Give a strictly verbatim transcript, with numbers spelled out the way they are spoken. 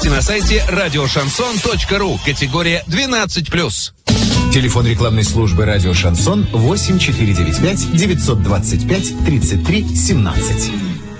Подробности на сайте радио шансон точка ру. Категория двенадцать плюс. Телефон рекламной службы «Радио Шансон» восемь четыре девять пять девятьсот двадцать пять тридцать три семнадцать.